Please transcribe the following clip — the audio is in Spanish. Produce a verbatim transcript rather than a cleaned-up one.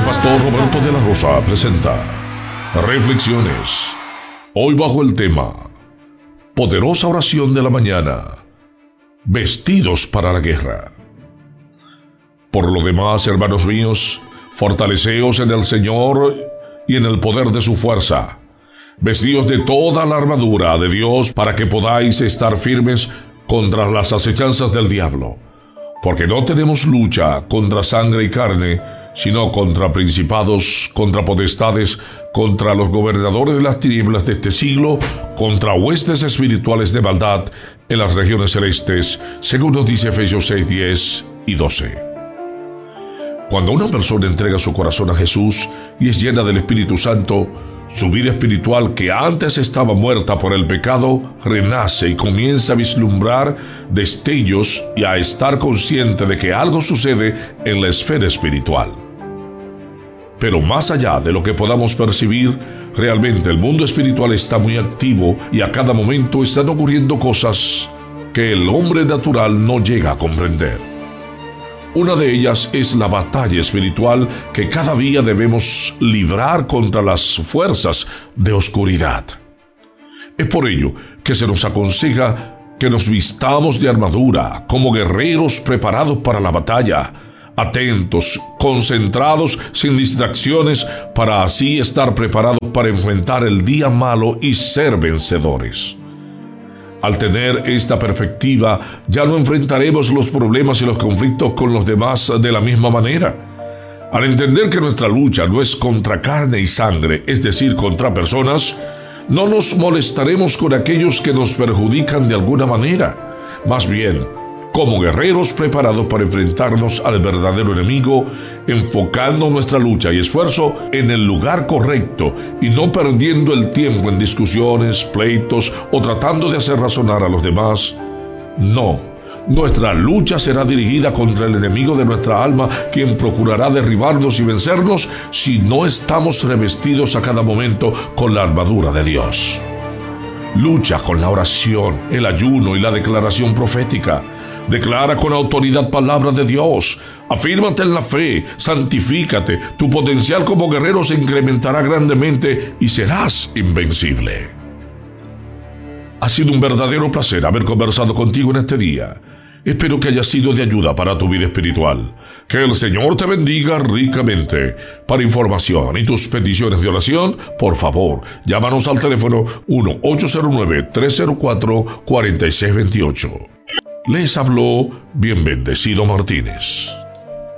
pastor Roberto de la Rosa presenta Reflexiones. Hoy bajo el tema Poderosa oración de la mañana. Vestidos para la guerra. Por lo demás, hermanos míos, fortaleceos en el Señor y en el poder de su fuerza. Vestidos de toda la armadura de Dios para que podáis estar firmes contra las acechanzas del diablo. Porque no tenemos lucha contra sangre y carne, sino contra principados, contra potestades, contra los gobernadores de las tinieblas de este siglo, contra huestes espirituales de maldad en las regiones celestes, según nos dice Efesios seis, diez y doce. Cuando una persona entrega su corazón a Jesús y es llena del Espíritu Santo, su vida espiritual, que antes estaba muerta por el pecado, renace y comienza a vislumbrar destellos y a estar consciente de que algo sucede en la esfera espiritual. Pero más allá de lo que podamos percibir, realmente el mundo espiritual está muy activo y a cada momento están ocurriendo cosas que el hombre natural no llega a comprender. Una de ellas es la batalla espiritual que cada día debemos librar contra las fuerzas de oscuridad. Es por ello que se nos aconseja que nos vistamos de armadura como guerreros preparados para la batalla, atentos, concentrados, sin distracciones, para así estar preparados para enfrentar el día malo y ser vencedores. Al tener esta perspectiva, ya no enfrentaremos los problemas y los conflictos con los demás de la misma manera. Al entender que nuestra lucha no es contra carne y sangre, es decir, contra personas, no nos molestaremos con aquellos que nos perjudican de alguna manera. Más bien, como guerreros preparados para enfrentarnos al verdadero enemigo, enfocando nuestra lucha y esfuerzo en el lugar correcto y no perdiendo el tiempo en discusiones, pleitos o tratando de hacer razonar a los demás. No, nuestra lucha será dirigida contra el enemigo de nuestra alma, quien procurará derribarnos y vencernos si no estamos revestidos a cada momento con la armadura de Dios. Lucha con la oración, el ayuno y la declaración profética. Declara con autoridad palabra de Dios. Afírmate en la fe, santifícate. Tu potencial como guerrero se incrementará grandemente y serás invencible. Ha sido un verdadero placer haber conversado contigo en este día. Espero que haya sido de ayuda para tu vida espiritual. Que el Señor te bendiga ricamente. Para información y tus peticiones de oración, por favor, llámanos al teléfono uno ocho cero nueve, tres cero cuatro, cuatro seis dos ocho. Les habló Bien Bendecido Martínez.